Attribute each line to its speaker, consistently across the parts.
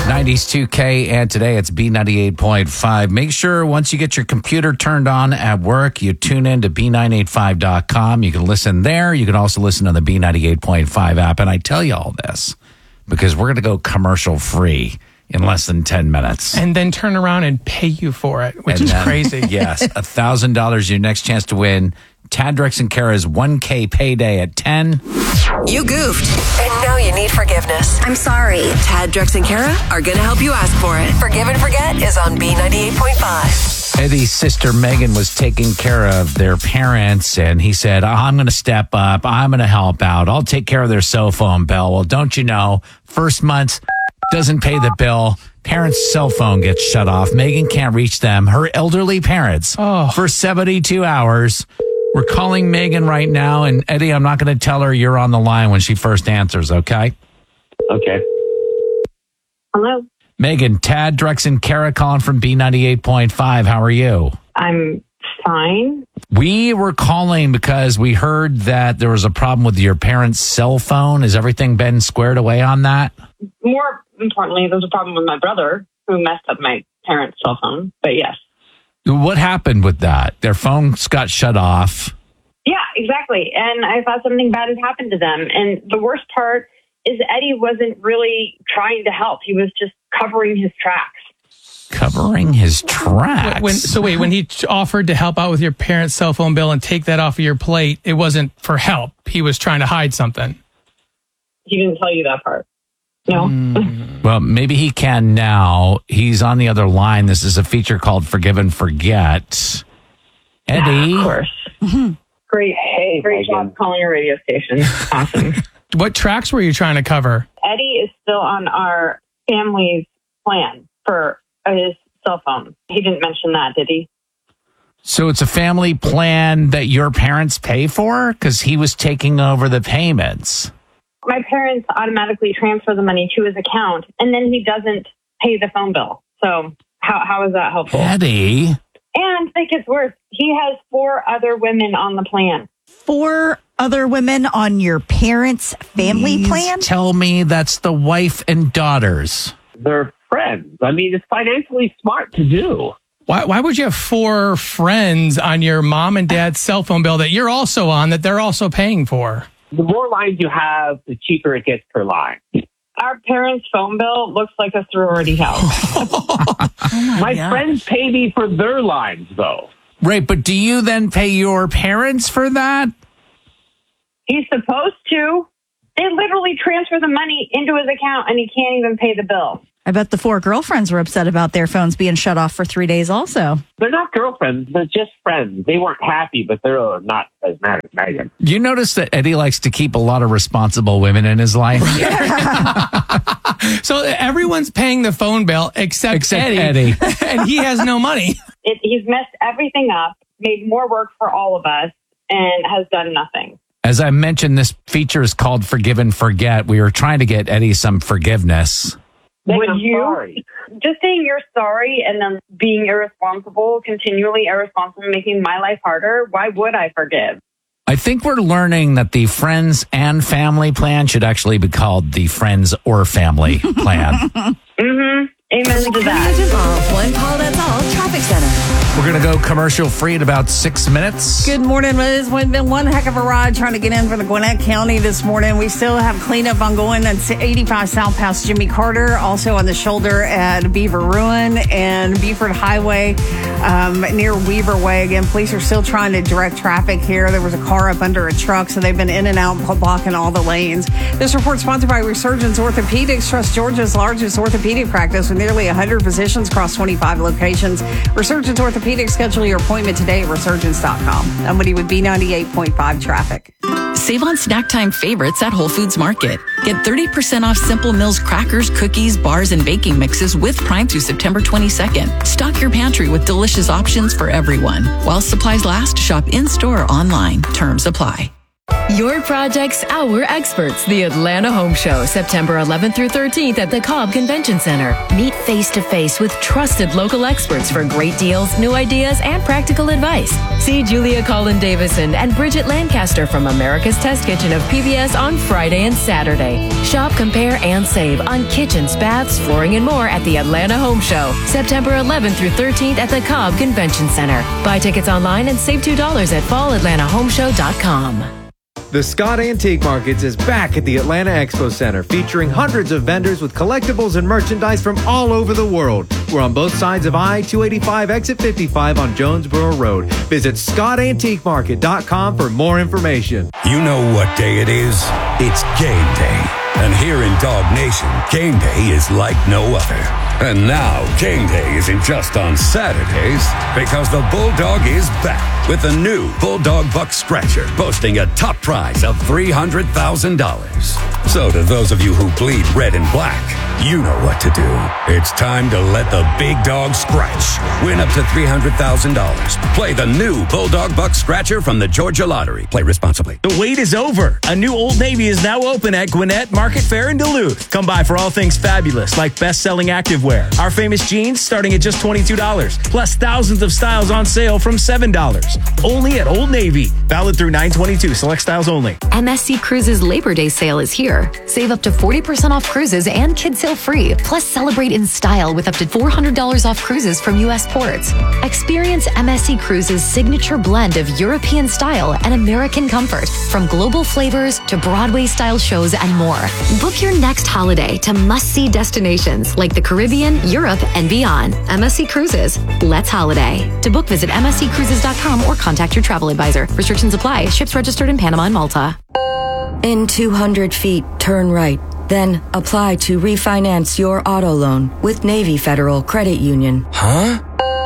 Speaker 1: 90s 2K, and today it's B98.5. Make sure once you get your computer turned on at work, you tune in to B985.com. You can listen there. You can also listen on the B98.5 app. And I tell you all this because we're going to go commercial free in less than 10 minutes.
Speaker 2: And then turn around and pay you for it, which is crazy.
Speaker 1: Yes, $1,000, your next chance to win. Tad, Drex, and Kara's 1K payday at 10.
Speaker 3: You goofed, and now you need forgiveness.
Speaker 4: I'm sorry.
Speaker 3: Tad, Drex, and Kara are going to help you ask for it. Forgive and Forget is on B98.5.
Speaker 1: Eddie's sister Megan was taking care of their parents, and he said, I'm going to step up. I'm going to help out. I'll take care of their cell phone bill. Well, don't you know, first month doesn't pay the bill. Parents' cell phone gets shut off. Megan can't reach them, her elderly parents, for 72 hours. We're calling Megan right now, and Eddie, I'm not going to tell her you're on the line when she first answers, okay?
Speaker 5: Okay.
Speaker 6: Hello.
Speaker 1: Megan, Tad, Drex, and Kara calling from B98.5. How are you?
Speaker 6: I'm fine.
Speaker 1: We were calling because we heard that there was a problem with your parents' cell phone. Has everything been squared away on that?
Speaker 6: More importantly, there's a problem with my brother who messed up my parents' cell phone. But yes.
Speaker 1: What happened with that? Their phones got shut off.
Speaker 6: Yeah, exactly. And I thought something bad had happened to them. And the worst part is Eddie wasn't really trying to help. He was just covering his tracks.
Speaker 1: Covering his tracks?
Speaker 2: When he offered to help out with your parents' cell phone bill and take that off of your plate, it wasn't for help. He was trying to hide something.
Speaker 6: He didn't tell you that part. No.
Speaker 1: Well, maybe he can now. He's on the other line. This is a feature called Forgive and Forget. Eddie.
Speaker 6: Of course. Great job calling your radio station. Awesome.
Speaker 2: What tracks were you trying to cover?
Speaker 6: Eddie is still on our family's plan for his cell phone. He didn't mention that, did he?
Speaker 1: So it's a family plan that your parents pay for? Because he was taking over the payments.
Speaker 6: My parents automatically transfer the money to his account, and then he doesn't pay the phone bill. So how is that helpful?
Speaker 1: Eddie.
Speaker 6: And it gets worse. He has 4 other women on the plan.
Speaker 4: 4 other women on your parents' family
Speaker 1: Please
Speaker 4: plan?
Speaker 1: Tell me that's the wife and daughters.
Speaker 5: They're friends. I mean, it's financially smart to do.
Speaker 2: Why would you have 4 friends on your mom and dad's cell phone bill that you're also on that they're also paying for?
Speaker 5: The more lines you have, the cheaper it gets per line.
Speaker 6: Our parents' phone bill looks like a sorority house.
Speaker 5: My friends pay me for their lines, though.
Speaker 1: Right, but do you then pay your parents for that?
Speaker 6: He's supposed to. They literally transfer the money into his account, and he can't even pay the bill.
Speaker 4: I bet the 4 girlfriends were upset about their phones being shut off for 3 days also.
Speaker 5: They're not girlfriends. They're just friends. They weren't happy, but they're not as mad as Megan.
Speaker 1: You notice that Eddie likes to keep a lot of responsible women in his life?
Speaker 2: So everyone's paying the phone bill except Eddie. And he has no money.
Speaker 6: He's messed everything up, made more work for all of us, and has done nothing.
Speaker 1: As I mentioned, this feature is called Forgive and Forget. We were trying to get Eddie some forgiveness.
Speaker 6: Would you just saying you're sorry and then being irresponsible, continually irresponsible, making my life harder? Why would I forgive?
Speaker 1: I think we're learning that the friends and family plan should actually be called the friends or family plan.
Speaker 6: Mm-hmm. Amen to that.
Speaker 3: Involved. One call, that's all. Traffic Center.
Speaker 1: We're going to go commercial free in about 6 minutes.
Speaker 4: Good morning. It's been one heck of a ride trying to get in for the Gwinnett County this morning. We still have cleanup ongoing at 85 South past Jimmy Carter, also on the shoulder at Beaver Ruin and Beaufort Highway near Weaver Way. Again, police are still trying to direct traffic here. There was a car up under a truck, so they've been in and out, blocking all the lanes. This report sponsored by Resurgence Orthopedics, Trust Georgia's largest orthopedic practice with nearly 100 physicians across 25 locations. Resurgence Orthopedics, schedule your appointment today at resurgence.com. I'm Woody with B98.5 traffic.
Speaker 7: Save on snack time favorites at Whole Foods Market. Get 30% off Simple Mills crackers, cookies, bars, and baking mixes with Prime through September 22nd. Stock your pantry with delicious options for everyone. While supplies last, shop in-store or online. Terms apply.
Speaker 8: Your project's our experts. The Atlanta Home Show, September 11th through 13th at the Cobb Convention Center. Meet face-to-face with trusted local experts for great deals, new ideas, and practical advice. See Julia Collin Davison and Bridget Lancaster from America's Test Kitchen of PBS on Friday and Saturday. Shop, compare, and save on kitchens, baths, flooring, and more at the Atlanta Home Show, September 11th through 13th at the Cobb Convention Center. Buy tickets online and save $2 at fallatlantahomeshow.com.
Speaker 9: The Scott Antique Markets is back at the Atlanta Expo Center, featuring hundreds of vendors with collectibles and merchandise from all over the world. We're on both sides of I-285 exit 55 on Jonesboro Road. Visit ScottAntiqueMarket.com for more information.
Speaker 10: You know what day it is? It's game day. And here in Dog Nation, game day is like no other. And now, game day isn't just on Saturdays, because the Bulldog is back with a new Bulldog Buck Scratcher, boasting a top prize of $300,000. So to those of you who bleed red and black, you know what to do. It's time to let the big dog scratch. Win up to $300,000. Play the new Bulldog Buck Scratcher from the Georgia Lottery. Play responsibly.
Speaker 11: The wait is over. A new Old Navy is now open at Gwinnett Market Fair in Duluth. Come by for all things fabulous, like best-selling activewear. Our famous jeans starting at just $22, plus thousands of styles on sale from $7. Only at Old Navy. Valid through 9/22. Select styles only.
Speaker 12: MSC Cruises Labor Day sale is here. Save up to 40% off cruises and kids sale free. Plus, celebrate in style with up to $400 off cruises from U.S. ports. Experience MSC Cruises' signature blend of European style and American comfort, from global flavors to Broadway-style shows and more. Book your next holiday to must-see destinations like the Caribbean, Europe, and beyond. MSC Cruises. Let's holiday. To book, visit msccruises.com or contact your travel advisor. Restrictions apply. Ships registered in Panama and Malta.
Speaker 13: In 200 feet, turn right. Then apply to refinance your auto loan with Navy Federal Credit Union.
Speaker 10: Huh?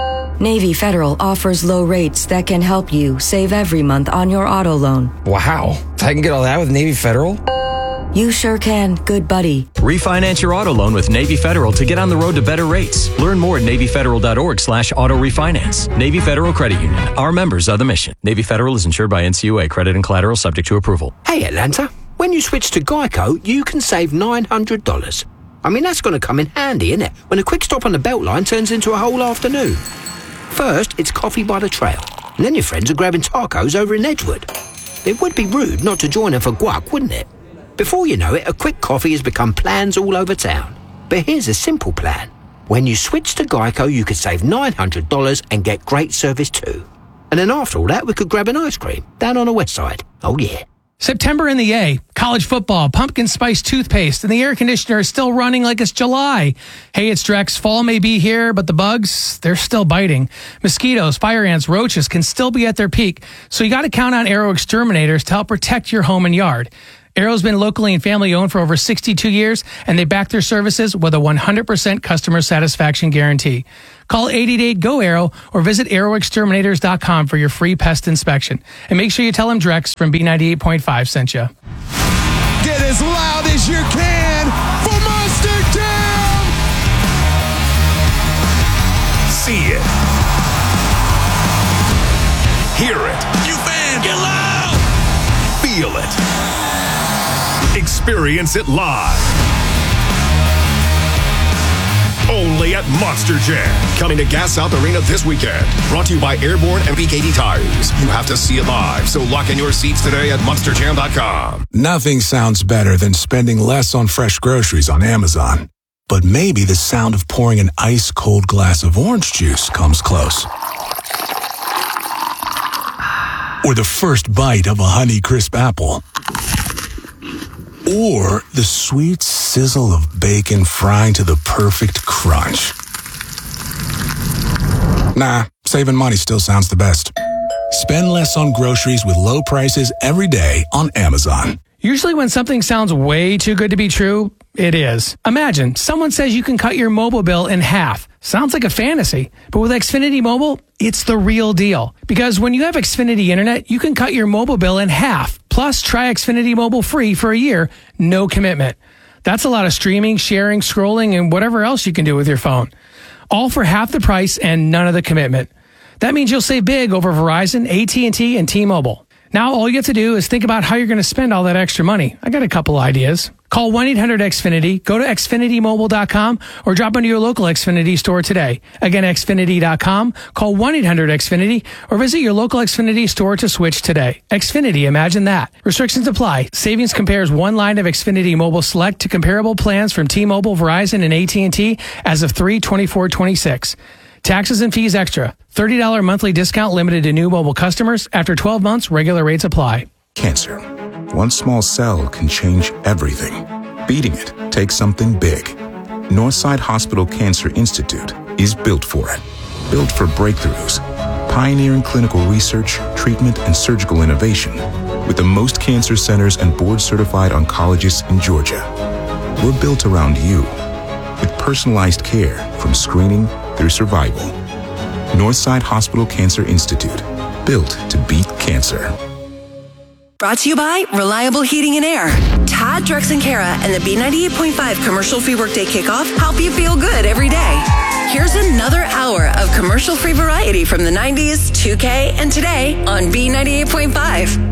Speaker 13: Navy Federal offers low rates that can help you save every month on your auto loan.
Speaker 14: Wow. I can get all that with Navy Federal?
Speaker 13: You sure can, good buddy.
Speaker 15: Refinance your auto loan with Navy Federal to get on the road to better rates. Learn more at NavyFederal.org/auto refinance. Navy Federal Credit Union. Our members are the mission. Navy Federal is insured by NCUA. Credit and collateral subject to approval.
Speaker 16: Hey, Atlanta. When you switch to Geico, you can save $900. I mean, that's going to come in handy, isn't it? When a quick stop on the Beltline turns into a whole afternoon. First, it's coffee by the trail. And then your friends are grabbing tacos over in Edgewood. It would be rude not to join them for guac, wouldn't it? Before you know it, a quick coffee has become plans all over town. But here's a simple plan. When you switch to Geico, you could save $900 and get great service too. And then after all that, we could grab an ice cream down on the west side. Oh, yeah.
Speaker 2: September in the A, college football, pumpkin spice toothpaste, and the air conditioner is still running like it's July. Hey, it's Drex. Fall may be here, but the bugs, they're still biting. Mosquitoes, fire ants, roaches can still be at their peak, so you got to count on Arrow Exterminators to help protect your home and yard. Arrow's been locally and family owned for over 62 years, and they back their services with a 100% customer satisfaction guarantee. Call 888-GO-ARROW or visit arrowexterminators.com for your free pest inspection. And make sure you tell them Drex from B98.5 sent you.
Speaker 17: Get as loud as you can for Monster Jam!
Speaker 10: See it. Hear it.
Speaker 17: You fan, get loud!
Speaker 10: Feel it. Experience it live. Only at Monster Jam.
Speaker 18: Coming to Gas South Arena this weekend. Brought to you by Airborne and BKD Tires. You have to see it live, so lock in your seats today at monsterjam.com.
Speaker 19: Nothing sounds better than spending less on fresh groceries on Amazon. But maybe the sound of pouring an ice-cold glass of orange juice comes close. Or the first bite of a Honeycrisp apple. Or the sweet sizzle of bacon frying to the perfect crunch. Nah, saving money still sounds the best. Spend less on groceries with low prices every day on Amazon.
Speaker 2: Usually when something sounds way too good to be true, it is. Imagine, someone says you can cut your mobile bill in half. Sounds like a fantasy, but with Xfinity Mobile, it's the real deal. Because when you have Xfinity Internet, you can cut your mobile bill in half. Plus, try Xfinity Mobile free for a year, no commitment. That's a lot of streaming, sharing, scrolling, and whatever else you can do with your phone. All for half the price and none of the commitment. That means you'll save big over Verizon, AT&T, and T-Mobile. Now all you have to do is think about how you're going to spend all that extra money. I got a couple ideas. Call 1-800-XFINITY, go to xfinitymobile.com, or drop into your local Xfinity store today. Again, xfinity.com, call 1-800-XFINITY, or visit your local Xfinity store to switch today. Xfinity, imagine that. Restrictions apply. Savings compares one line of Xfinity Mobile Select to comparable plans from T-Mobile, Verizon, and AT&T as of 3/24/26. Taxes and fees extra. $30 monthly discount limited to new mobile customers. After 12 months, regular rates apply.
Speaker 19: Cancer. One small cell can change everything. Beating it takes something big. Northside Hospital Cancer Institute is built for it. Built for breakthroughs. Pioneering clinical research, treatment, and surgical innovation. With the most cancer centers and board-certified oncologists in Georgia. We're built around you. With personalized care from screening through survival. Northside Hospital Cancer Institute. Built to beat cancer.
Speaker 3: Brought to you by Reliable Heating and Air. Todd, Drex, and Kara and the B98.5 Commercial-Free Workday Kickoff help you feel good every day. Here's another hour of commercial-free variety from the 90s, 2K, and today on B98.5.